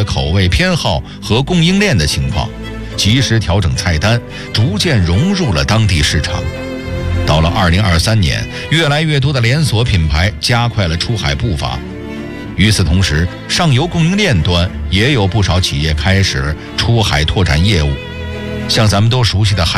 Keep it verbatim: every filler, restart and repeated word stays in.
的口味偏好和供应链的情况，及时调整菜单，逐渐融入了当地市场。到了二零二三年，越来越多的连锁品牌加快了出海步伐。与此同时，上游供应链端也有不少企业开始出海拓展业务，像咱们都熟悉的海